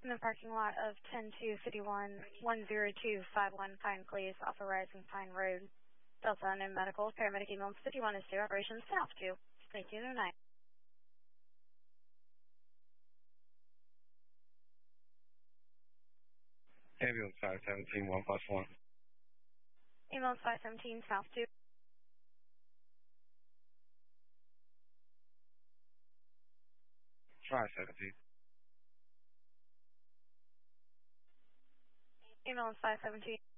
in the parking lot of 10251 Pine Place off of Rising Pine Road. Delta Unknown Medical, paramedic email 51 is 2, operations south 2, 1909. Ambulance 517, 1+1. Ambulance 517, south 2. Try 17. Ambulance 517.